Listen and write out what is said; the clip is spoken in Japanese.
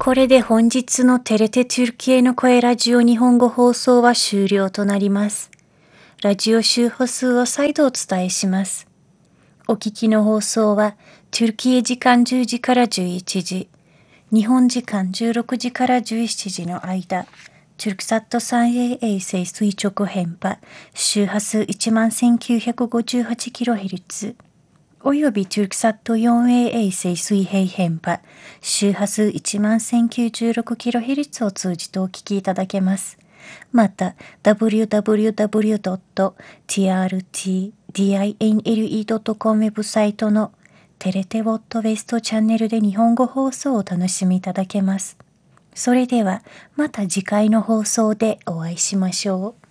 これで本日のテレテトゥルキエの声ラジオ日本語放送は終了となります。ラジオ周波数を再度お伝えします。お聞きの放送はトゥルキエ時間10時から11時、日本時間16時から17時の間、トゥルクサット 3A 衛星垂直変波、周波数 11,958kHz、およびトゥルクサット 4A 衛星水平変波、周波数 11,096kHz を通じてお聞きいただけます。また、www.trtdinle.com ウェブサイトのテレテウォットウェストチャンネルで日本語放送をお楽しみいただけます。それでは、また次回の放送でお会いしましょう。